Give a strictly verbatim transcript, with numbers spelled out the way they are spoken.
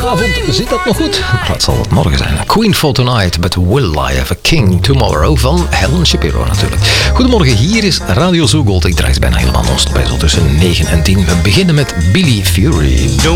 Goedenavond, zit dat nog goed? Maar dat zal het morgen zijn. Queen for Tonight, but will I have a king tomorrow van Helen Shapiro natuurlijk. Goedemorgen, hier is Radio Zoogold. Ik draai bijna helemaal non-stop bij zo tussen negen en tien. We beginnen met Billy Fury.